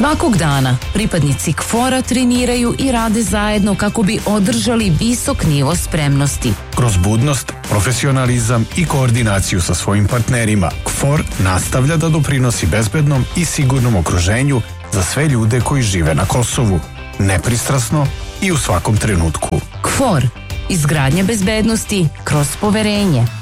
Svakog dana pripadnici KFOR-a treniraju i rade zajedno kako bi održali visok nivo spremnosti. Kroz budnost, profesionalizam i koordinaciju sa svojim partnerima, KFOR nastavlja da doprinosi bezbednom i sigurnom okruženju za sve ljude koji žive na Kosovu, nepristrasno i u svakom trenutku. KFOR, izgradnja bezbednosti kroz poverenje.